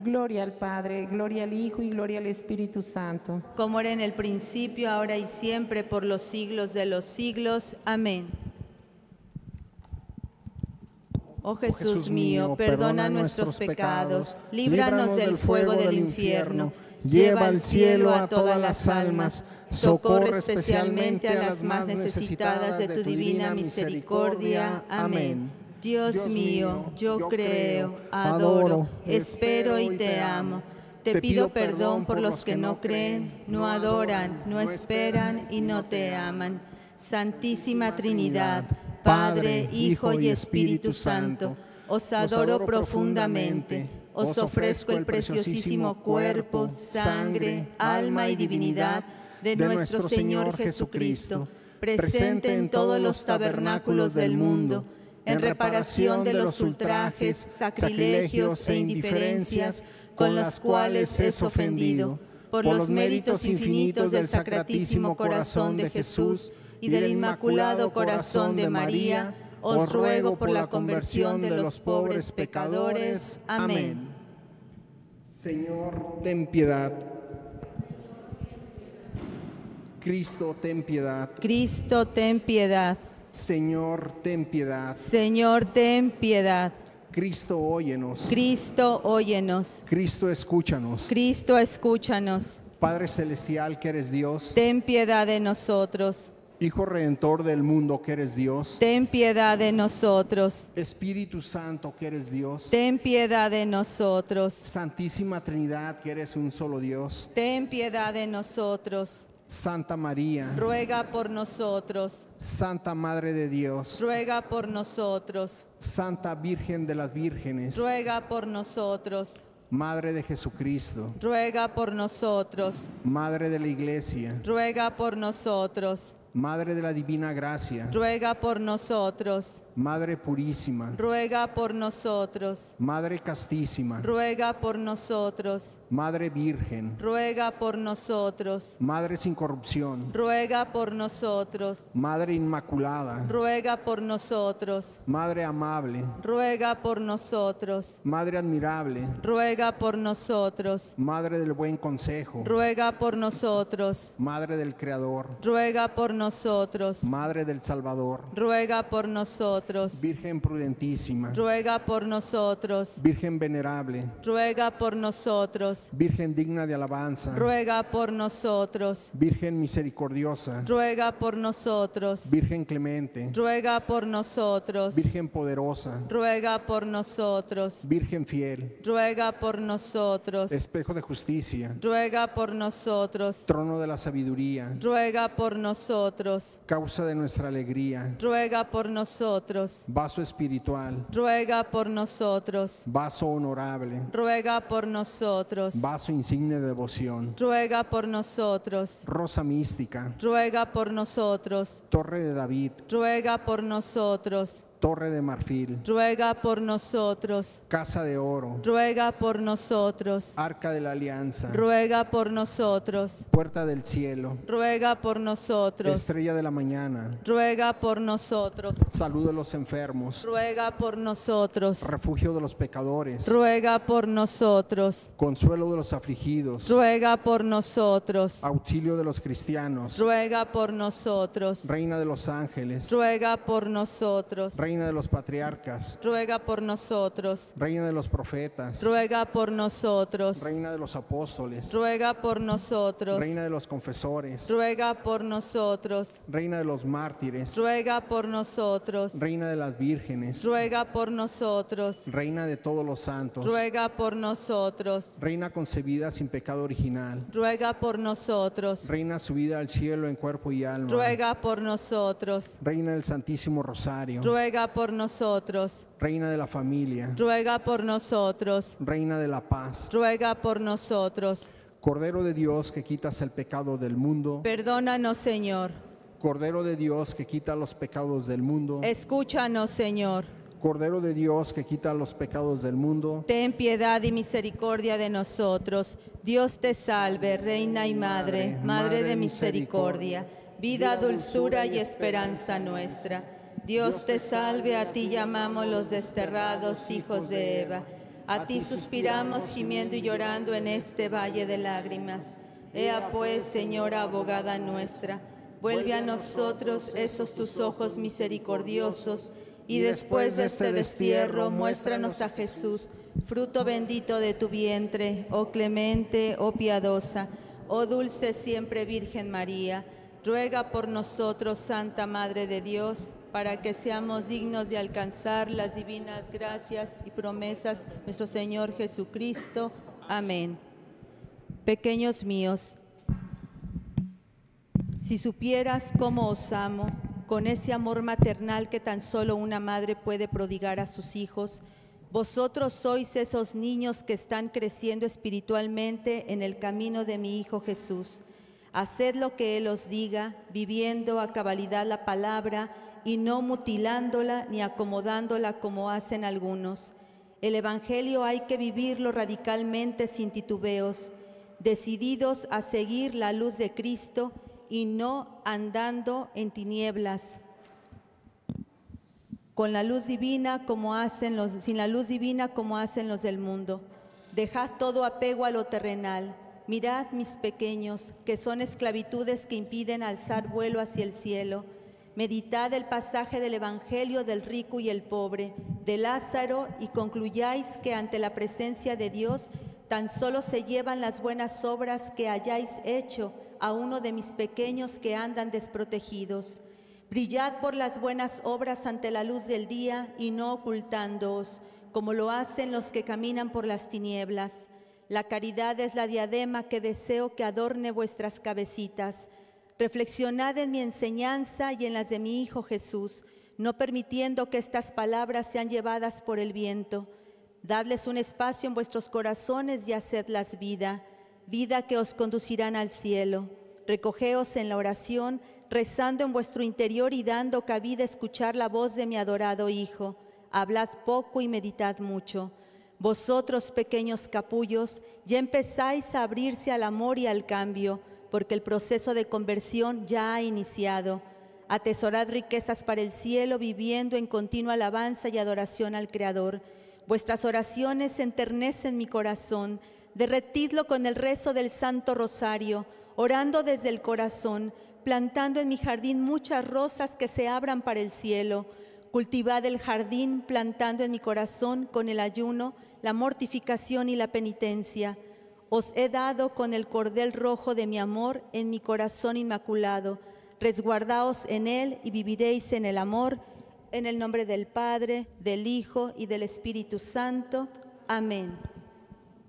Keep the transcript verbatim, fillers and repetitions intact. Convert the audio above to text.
Gloria al Padre, gloria al Hijo y gloria al Espíritu Santo. Como era en el principio, ahora y siempre, por los siglos de los siglos. Amén. Oh Jesús, Jesús mío, mío, perdona nuestros pecados, líbranos del fuego del infierno, lleva al cielo a todas las almas, socorre especialmente a las más necesitadas de tu divina misericordia. Amén. Dios mío, yo creo, adoro, espero y te amo. Te pido perdón por los que no creen, no adoran, no esperan y no te aman. Santísima Trinidad, Padre, Hijo y Espíritu Santo, os adoro profundamente. Os ofrezco el preciosísimo cuerpo, sangre, alma y divinidad de nuestro Señor Jesucristo, presente en todos los tabernáculos del mundo, en reparación de los ultrajes, sacrilegios e indiferencias con las cuales es ofendido, por los méritos infinitos del Sacratísimo Corazón de Jesús y del Inmaculado Corazón de María, os ruego por la conversión de los pobres pecadores. Amén. Señor, ten piedad. Cristo, ten piedad. Cristo, ten piedad. Señor, ten piedad. Señor, ten piedad. Cristo, óyenos. Cristo, óyenos. Cristo, escúchanos. Cristo, escúchanos. Padre celestial, que eres Dios. Ten piedad de nosotros. Hijo redentor del mundo, que eres Dios. Ten piedad de nosotros. Espíritu Santo, que eres Dios. Ten piedad de nosotros. Santísima Trinidad, que eres un solo Dios. Ten piedad de nosotros. Santa María, ruega por nosotros. Santa Madre de Dios, ruega por nosotros. Santa Virgen de las Vírgenes, ruega por nosotros. Madre de Jesucristo, ruega por nosotros. Madre de la Iglesia, ruega por nosotros. Madre de la Divina Gracia, ruega por nosotros. Madre Purísima, ruega por nosotros. Madre Castísima, ruega por nosotros. Madre Virgen, ruega por nosotros. Madre sin corrupción, ruega por nosotros. Madre Inmaculada, ruega por nosotros. Madre amable, ruega por nosotros. Madre admirable, ruega por nosotros. Madre del buen consejo, ruega por nosotros. Madre del Creador, ruega por nosotros. Madre del Salvador, ruega por nosotros. Virgen prudentísima, ruega por nosotros. Virgen venerable, ruega por nosotros. Virgen digna de alabanza, ruega por nosotros. Virgen misericordiosa, ruega por nosotros. Virgen clemente, ruega por nosotros. Virgen poderosa, ruega por nosotros. Virgen fiel, ruega por nosotros. espejo de justicia, ruega por nosotros. trono de la sabiduría, ruega por nosotros. causa de nuestra alegría, ruega por nosotros. vaso espiritual, ruega por nosotros. vaso honorable, ruega por nosotros. vaso insigne de devoción, ruega por nosotros. rosa mística, ruega por nosotros. torre de David, ruega por nosotros. torre de marfil, ruega por nosotros. casa de oro, ruega por nosotros. arca de la alianza, ruega por nosotros. puerta del cielo, ruega por nosotros. estrella de la mañana, ruega por nosotros. salud de los enfermos, ruega por nosotros. refugio de los pecadores, ruega por nosotros. consuelo de los afligidos, ruega por nosotros. auxilio de los cristianos, ruega por nosotros. reina de los ángeles, ruega por nosotros. reina de los patriarcas, ruega por nosotros. reina de los profetas, ruega por nosotros. reina de los apóstoles, ruega por nosotros. reina de los confesores, ruega por nosotros. reina de los mártires, ruega por nosotros. reina de las vírgenes, ruega por nosotros. reina de todos los santos, ruega por nosotros. reina concebida sin pecado original, ruega por nosotros. reina subida al cielo en cuerpo y alma, ruega por nosotros. reina del Santísimo Rosario, ruega por nosotros. reina de la familia, ruega por nosotros. reina de la paz, ruega por nosotros. Cordero de Dios que quitas el pecado del mundo, Perdónanos, Señor. Cordero de Dios que quita los pecados del mundo, Escúchanos, Señor. Cordero de Dios que quita los pecados del mundo, Ten piedad y misericordia de nosotros. Dios te salve, Reina y Madre, Madre de misericordia, vida, dulzura y esperanza nuestra. Dios te salve, a ti llamamos los desterrados hijos de Eva. A ti suspiramos, gimiendo y llorando en este valle de lágrimas. Ea pues, Señora abogada nuestra, vuelve a nosotros esos tus ojos misericordiosos, y después de este destierro, muéstranos a Jesús, fruto bendito de tu vientre, oh clemente, oh piadosa, oh dulce siempre Virgen María. Ruega por nosotros, Santa Madre de Dios, para que seamos dignos de alcanzar las divinas gracias y promesas de nuestro Señor Jesucristo. Amén. Pequeños míos, si supieras cómo os amo, con ese amor maternal que tan solo una madre puede prodigar a sus hijos, vosotros sois esos niños que están creciendo espiritualmente en el camino de mi Hijo Jesús. Haced lo que Él os diga, viviendo a cabalidad la palabra y no mutilándola ni acomodándola como hacen algunos. El Evangelio hay que vivirlo radicalmente sin titubeos, decididos a seguir la luz de Cristo y no andando en tinieblas, con la luz divina como hacen los, sin la luz divina como hacen los del mundo. Dejad todo apego a lo terrenal. Mirad, mis pequeños, que son esclavitudes que impiden alzar vuelo hacia el cielo. Meditad el pasaje del Evangelio del rico y el pobre, de Lázaro, y concluyáis que ante la presencia de Dios tan solo se llevan las buenas obras que hayáis hecho a uno de mis pequeños que andan desprotegidos. Brillad por las buenas obras ante la luz del día y no ocultándoos, como lo hacen los que caminan por las tinieblas. La caridad es la diadema que deseo que adorne vuestras cabecitas. Reflexionad en mi enseñanza y en las de mi Hijo Jesús, no permitiendo que estas palabras sean llevadas por el viento. Dadles un espacio en vuestros corazones y hacedlas vida, vida que os conducirán al cielo. Recogeos en la oración, rezando en vuestro interior y dando cabida a escuchar la voz de mi adorado Hijo. Hablad poco y meditad mucho. Vosotros, pequeños capullos, ya empezáis a abrirse al amor y al cambio, porque el proceso de conversión ya ha iniciado. Atesorad riquezas para el cielo, viviendo en continua alabanza y adoración al Creador. Vuestras oraciones enternecen mi corazón. Derretidlo con el rezo del Santo Rosario, orando desde el corazón, plantando en mi jardín muchas rosas que se abran para el cielo. Cultivad el jardín, plantando en mi corazón con el ayuno, la mortificación y la penitencia. Os he dado con el cordel rojo de mi amor en mi corazón inmaculado. Resguardaos en él y viviréis en el amor, en el nombre del Padre, del Hijo y del Espíritu Santo. Amén.